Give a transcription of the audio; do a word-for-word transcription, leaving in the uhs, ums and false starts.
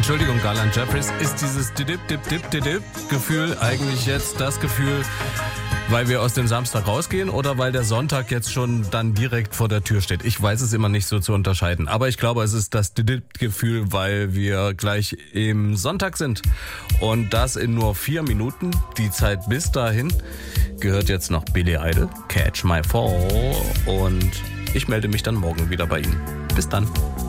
Entschuldigung, Garland Jeffries, ist dieses Dip-Dip-Dip-Dip-Gefühl eigentlich jetzt das Gefühl, weil wir aus dem Samstag rausgehen oder weil der Sonntag jetzt schon dann direkt vor der Tür steht? Ich weiß es immer nicht so zu unterscheiden. Aber ich glaube, es ist das Gefühl, weil wir gleich im Sonntag sind. Und das in nur vier Minuten. Die Zeit bis dahin gehört jetzt noch Billy Idol, Catch My Fall. Und ich melde mich dann morgen wieder bei Ihnen. Bis dann.